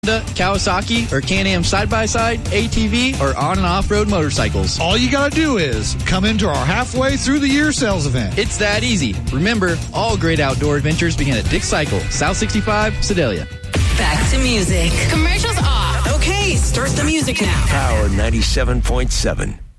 Kawasaki, or Can-Am side-by-side, ATV, or on- and off-road motorcycles. All you gotta do is come into our halfway through the year sales event. It's that easy. Remember, all great outdoor adventures begin at Dick's Cycle, South 65, Sedalia. Back to music. Commercials off. Okay, start the music now. Power 97.7.